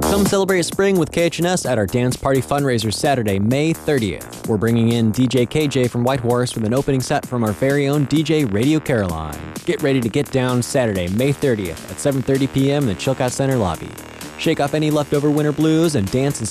Come celebrate spring with KHNS at our Dance Party fundraiser Saturday, May 30th. We're bringing in DJ KJ from Whitehorse with an opening set from our very own DJ Radio Caroline. Get ready to get down Saturday, May 30th at 7:30 p.m. in the Chilcott Center lobby. Shake off any leftover winter blues and dance and